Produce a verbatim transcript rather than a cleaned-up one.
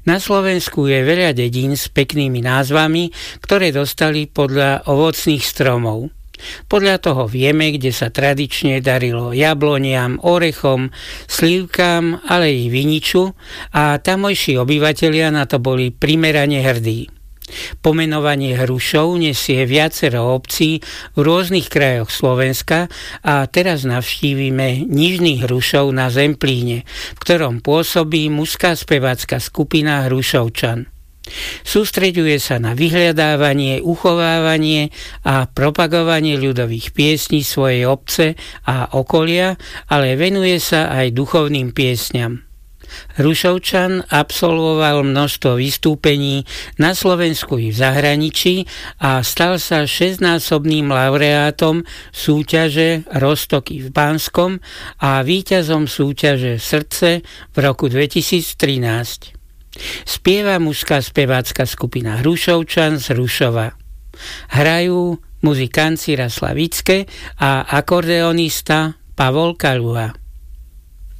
Na Slovensku je veľa dedín s peknými názvami, ktoré dostali podľa ovocných stromov. Podľa toho vieme, kde sa tradične darilo jabloniam, orechom, slivkám, ale i viniču a tamojší obyvatelia na to boli primerane hrdí. Pomenovanie hrušov nesie viacero obcí v rôznych krajoch Slovenska a teraz navštívime Nižný Hrušov na Zemplíne, v ktorom pôsobí mužská spevácka skupina Hrušovčan. Sústreďuje sa na vyhľadávanie, uchovávanie a propagovanie ľudových piesní svojej obce a okolia, ale venuje sa aj duchovným piesňam. Hrušovčan absolvoval množstvo vystúpení na Slovensku i v zahraničí a stal sa šesťnásobným laureátom súťaže Roztoky v Banskom a víťazom súťaže Srdce v roku dvetisíctrinásť. Spieva mužská spevácka skupina Hrušovčan z Hrušova. Hrajú muzikanti Raslavické a akordeonista Pavol Kaluha.